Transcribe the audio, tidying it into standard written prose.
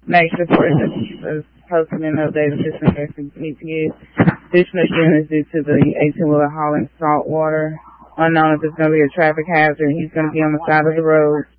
Next report is posted and updated system EPA. Additional units due to the 18-wheeler hauling salt water. Unknown if it's going to be a traffic hazard. He's going to be on the side of the road.